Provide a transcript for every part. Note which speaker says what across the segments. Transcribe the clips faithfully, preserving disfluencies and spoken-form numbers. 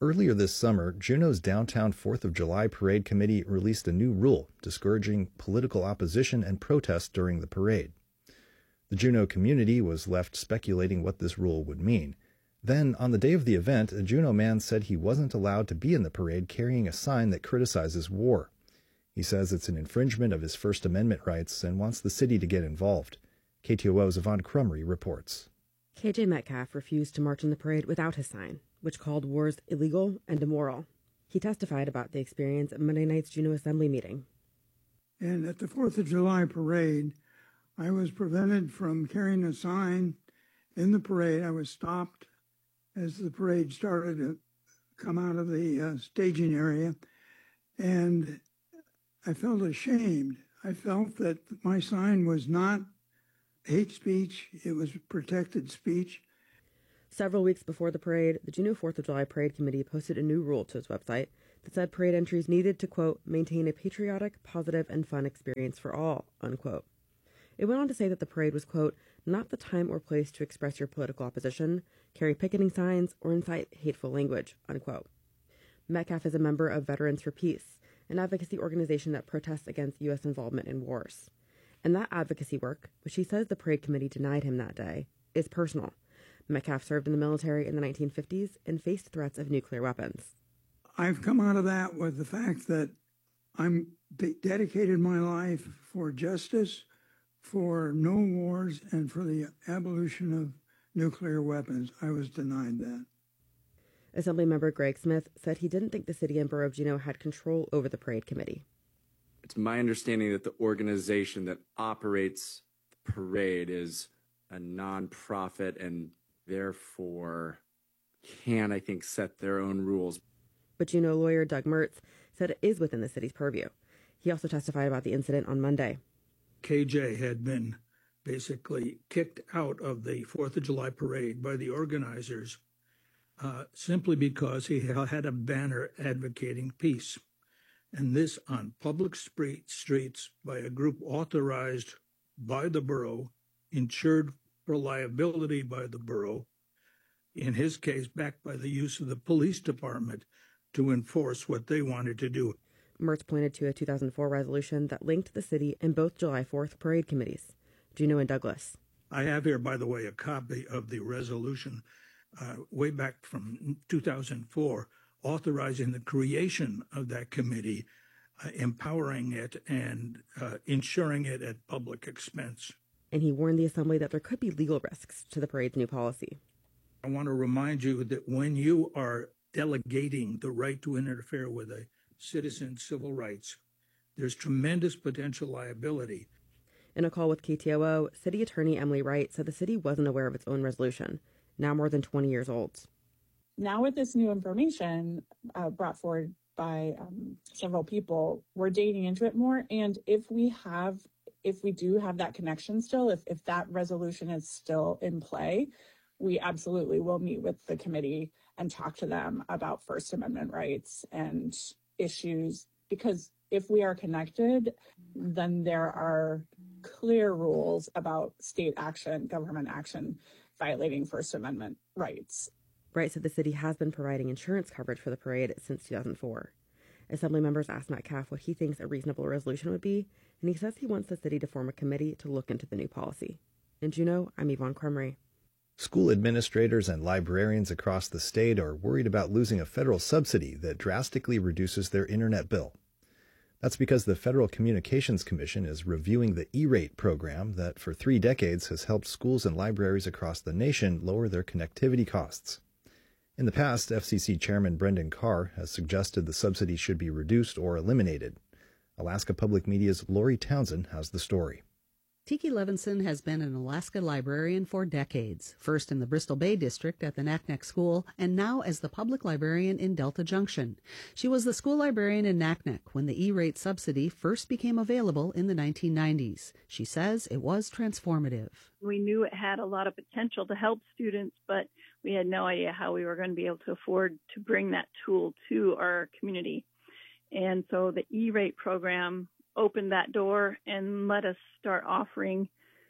Speaker 1: Earlier this summer, Juneau's downtown fourth of July Parade Committee released a new rule discouraging political opposition and protest during the parade. The Juneau community was left speculating what this rule would mean. Then, on the day of the event, a Juneau man said he wasn't allowed to be in the parade carrying a sign that criticizes war. He says it's an infringement of his First Amendment rights and wants the city to get involved. K T O O's Yvonne Crumry reports.
Speaker 2: K J Metcalf refused to march in the parade without his sign, which called wars illegal and immoral. He testified about the experience at Monday night's Juneau Assembly meeting.
Speaker 3: And at the fourth of July parade, I was prevented from carrying a sign in the parade. I was stopped as the parade started to come out of the uh, staging area, and I felt ashamed. I felt that my sign was not hate speech, it was protected speech.
Speaker 2: Several weeks before the parade, the Juneau fourth of July Parade Committee posted a new rule to its website that said parade entries needed to, quote, maintain a patriotic, positive, and fun experience for all, unquote. It went on to say that the parade was, quote, not the time or place to express your political opposition, carry picketing signs, or incite hateful language, unquote. Metcalf is a member of Veterans for Peace, an advocacy organization that protests against U S involvement in wars. And that advocacy work, which he says the parade committee denied him that day, is personal. Metcalf served in the military in the nineteen fifties and faced threats of nuclear weapons.
Speaker 3: I've come out of that with the fact that I'm dedicated my life for justice, for no wars, and for the abolition of nuclear weapons. I was denied that.
Speaker 2: Assemblymember Greg Smith said he didn't think the city and borough of Juneau had control over the parade committee.
Speaker 4: It's my understanding that the organization that operates the parade is a nonprofit and therefore can, I think, set their own rules.
Speaker 2: But Juneau lawyer Doug Mertz said it is within the city's purview. He also testified about the incident on Monday.
Speaker 5: K J had been basically kicked out of the fourth of July parade by the organizers uh, simply because he had a banner advocating peace. And this on public streets by a group authorized by the borough, insured for liability by the borough, in his case backed by the use of the police department to enforce what they wanted to do.
Speaker 2: Mertz pointed to a two thousand four resolution that linked the city and both July fourth parade committees, Juneau and Douglas.
Speaker 5: I have here, by the way, a copy of the resolution uh, way back from two thousand four, authorizing the creation of that committee, uh, empowering it, and uh, ensuring it at public expense.
Speaker 2: And he warned the assembly that there could be legal risks to the parade's new policy.
Speaker 5: I want to remind you that when you are delegating the right to interfere with a citizen's civil rights, there's tremendous potential liability.
Speaker 2: In a call with K T O O, City Attorney Emily Wright said the city wasn't aware of its own resolution, now more than twenty years old.
Speaker 6: Now with this new information uh, brought forward by um, several people, we're digging into it more. And if we have, if we do have that connection still, if, if that resolution is still in play, we absolutely will meet with the committee and talk to them about First Amendment rights and issues. Because if we are connected, then there are clear rules about state action, government action, violating First Amendment rights.
Speaker 2: Wright said the city has been providing insurance coverage for the parade since two thousand four. Assembly members asked Metcalf what he thinks a reasonable resolution would be, and he says he wants the city to form a committee to look into the new policy. In Juneau, I'm Yvonne Crumry.
Speaker 1: School administrators and librarians across the state are worried about losing a federal subsidy that drastically reduces their internet bill. That's because the Federal Communications Commission is reviewing the E-rate program that for three decades has helped schools and libraries across the nation lower their connectivity costs. In the past, F C C Chairman Brendan Carr has suggested the subsidy should be reduced or eliminated. Alaska Public Media's Lori Townsend has the story.
Speaker 7: Tiki Levinson has been an Alaska librarian for decades, first in the Bristol Bay District at the Naknek School, and now as the public librarian in Delta Junction. She was the school librarian in Naknek when the E-rate subsidy first became available in the nineteen nineties. She says it was transformative.
Speaker 8: We knew it had a lot of potential to help students, but we had no idea how we were going to be able to afford to bring that tool to our community. And so the E-rate program opened that door and let us start offering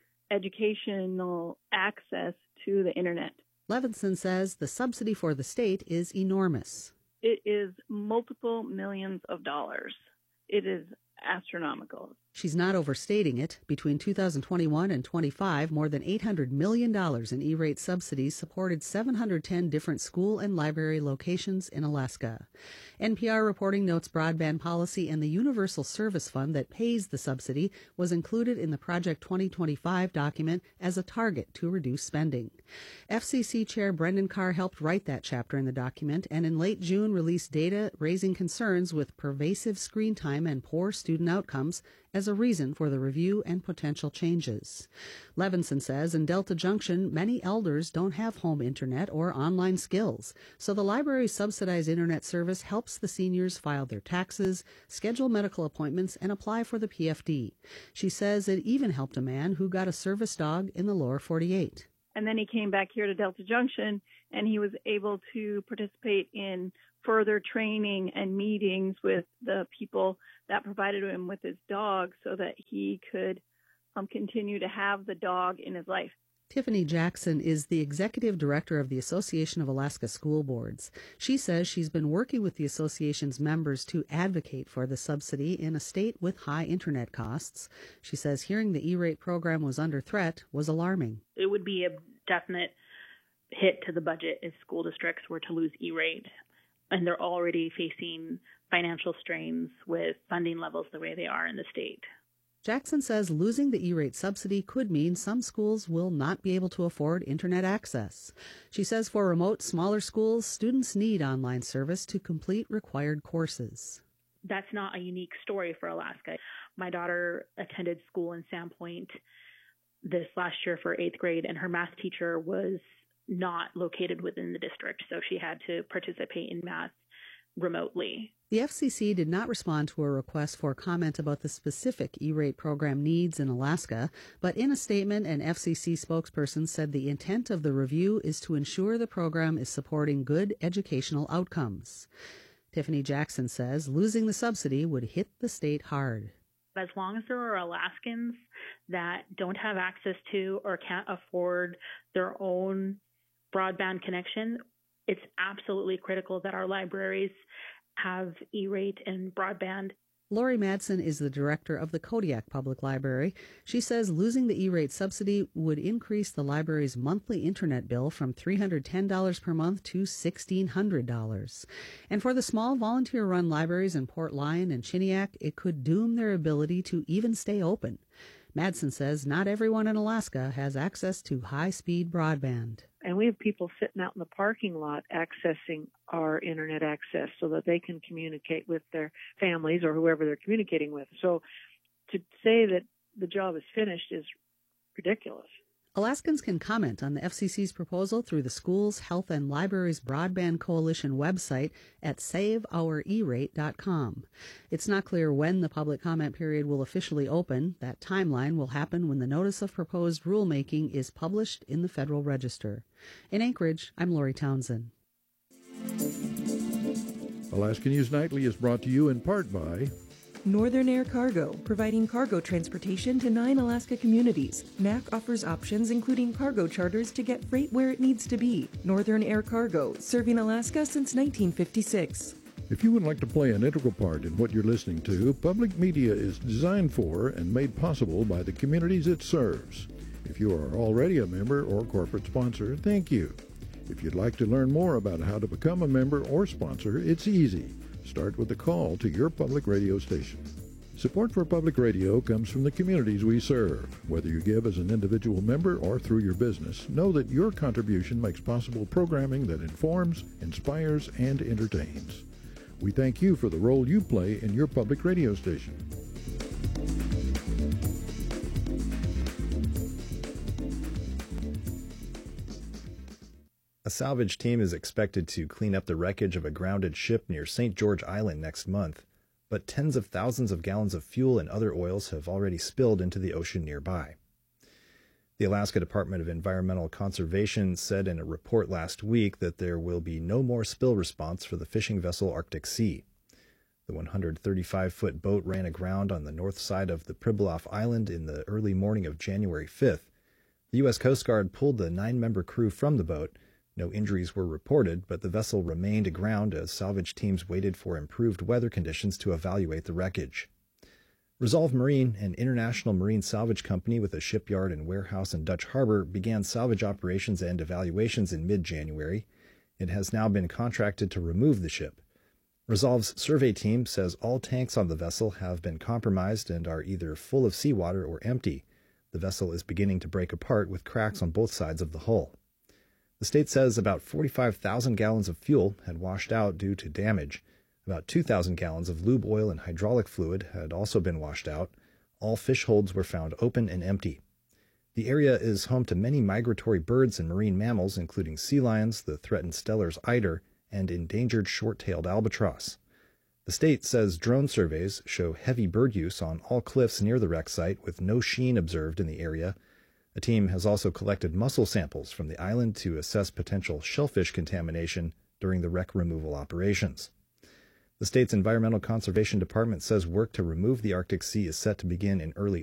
Speaker 8: educational access to the internet.
Speaker 7: Levinson says the subsidy for the state is enormous.
Speaker 8: It is multiple millions of dollars. It is astronomical.
Speaker 7: She's not overstating it. Between two thousand twenty-one and twenty-five, more than eight hundred million dollars in E-rate subsidies supported seven hundred ten different school and library locations in Alaska. N P R reporting notes broadband policy and the Universal Service Fund that pays the subsidy was included in the Project twenty twenty-five document as a target to reduce spending. F C C Chair Brendan Carr helped write that chapter in the document and in late June released data raising concerns with pervasive screen time and poor student outcomes as a reason for the review and potential changes. Levinson says in Delta Junction, many elders don't have home internet or online skills, so the library's subsidized internet service helps the seniors file their taxes, schedule medical appointments, and apply for the P F D. She says it even helped a man who got a service dog in the lower forty-eight.
Speaker 8: And then he came back here to Delta Junction, and he was able to participate in further training and meetings with the people that provided him with his dog so that he could um, continue to have the dog in his life.
Speaker 7: Tiffany Jackson is the executive director of the Association of Alaska School Boards. She says she's been working with the association's members to advocate for the subsidy in a state with high internet costs. She says hearing the E-rate program was under threat was alarming.
Speaker 9: It would be a definite hit to the budget if school districts were to lose E-rate. And they're already facing financial strains with funding levels the way they are in the state.
Speaker 7: Jackson says losing the E-rate subsidy could mean some schools will not be able to afford internet access. She says for remote, smaller schools, students need online service to complete required courses.
Speaker 9: That's not a unique story for Alaska. My daughter attended school in Sandpoint this last year for eighth grade, and her math teacher was not located within the district, so she had to participate in math remotely.
Speaker 7: The F C C did not respond to a request for comment about the specific E-rate program needs in Alaska, but in a statement, an F C C spokesperson said the intent of the review is to ensure the program is supporting good educational outcomes. Tiffany Jackson says losing the subsidy would hit the state hard.
Speaker 9: As long as there are Alaskans that don't have access to or can't afford their own broadband connection, it's absolutely critical that our libraries have E-rate and broadband.
Speaker 7: Lori Madsen is the director of the Kodiak Public Library. She says losing the E-rate subsidy would increase the library's monthly internet bill from three hundred ten dollars per month to sixteen hundred dollars. And for the small volunteer-run libraries in Port Lyon and Chiniak, it could doom their ability to even stay open. Madsen says not everyone in Alaska has access to high-speed broadband.
Speaker 10: And we have people sitting out in the parking lot accessing our internet access so that they can communicate with their families or whoever they're communicating with. So to say that the job is finished is ridiculous.
Speaker 7: Alaskans can comment on the F C C's proposal through the Schools, Health, and Libraries Broadband Coalition website at save our e rate dot com. It's not clear when the public comment period will officially open. That timeline will happen when the notice of proposed rulemaking is published in the Federal Register. In Anchorage, I'm Lori Townsend.
Speaker 11: Alaska News Nightly is brought to you in part by
Speaker 12: Northern Air Cargo, providing cargo transportation to nine Alaska communities. N A C offers options including cargo charters to get freight where it needs to be. Northern Air Cargo, serving Alaska since nineteen fifty-six.
Speaker 11: If you would like to play an integral part in what you're listening to, public media is designed for and made possible by the communities it serves. If you are already a member or corporate sponsor, thank you. If you'd like to learn more about how to become a member or sponsor, it's easy. Start with a call to your public radio station. Support for public radio comes from the communities we serve. Whether you give as an individual member or through your business, know that your contribution makes possible programming that informs, inspires, and entertains. We thank you for the role you play in your public radio station.
Speaker 1: A salvage team is expected to clean up the wreckage of a grounded ship near Saint George Island next month, but tens of thousands of gallons of fuel and other oils have already spilled into the ocean nearby. The Alaska Department of Environmental Conservation said in a report last week that there will be no more spill response for the fishing vessel Arctic Sea. The one hundred thirty-five foot boat ran aground on the north side of the Pribilof Island in the early morning of January fifth. The U S Coast Guard pulled the nine-member crew from the boat. No injuries were reported, but the vessel remained aground as salvage teams waited for improved weather conditions to evaluate the wreckage. Resolve Marine, an international marine salvage company with a shipyard and warehouse in Dutch Harbor, began salvage operations and evaluations in mid-January. It has now been contracted to remove the ship. Resolve's survey team says all tanks on the vessel have been compromised and are either full of seawater or empty. The vessel is beginning to break apart with cracks on both sides of the hull. The state says about forty-five thousand gallons of fuel had washed out due to damage. About two thousand gallons of lube oil and hydraulic fluid had also been washed out. All fish holds were found open and empty. The area is home to many migratory birds and marine mammals, including sea lions, the threatened Steller's eider, and endangered short-tailed albatross. The state says drone surveys show heavy bird use on all cliffs near the wreck site, with no sheen observed in the area. A team has also collected mussel samples from the island to assess potential shellfish contamination during the wreck removal operations. The state's Environmental Conservation Department says work to remove the Arctic Sea is set to begin in early